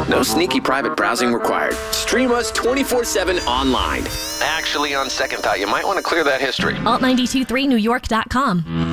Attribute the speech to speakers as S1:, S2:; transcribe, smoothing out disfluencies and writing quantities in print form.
S1: No sneaky private browsing required. Stream us 24/7 online. Actually, on second thought, you might want to clear that history.
S2: Alt923NewYork.com.